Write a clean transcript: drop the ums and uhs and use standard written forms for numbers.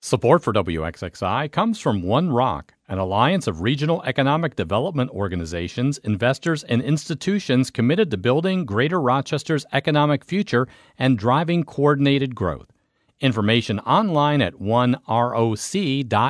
Support for WXXI comes from One Rock, an alliance of regional economic development organizations, investors, and institutions committed to building Greater Rochester's economic future and driving coordinated growth. Information online at oneroc.org.